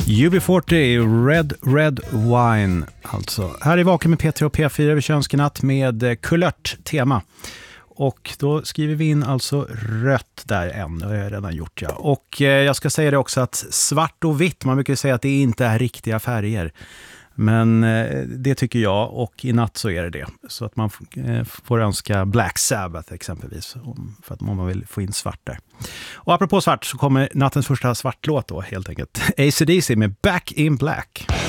UB40, Red Wine alltså. Här är Vaken med P3 och P4 över könskenatt med kulört tema. Och då skriver vi in alltså rött där än, det har jag redan gjort, ja. Och jag ska säga det också att svart och vitt, man brukar säga att det inte är riktiga färger. Men det tycker jag, och i natt så är det. Så att man får önska Black Sabbath exempelvis, för att man vill få in svart där. Och apropå svart så kommer nattens första svartlåt då helt enkelt. AC/DC med Back in Black.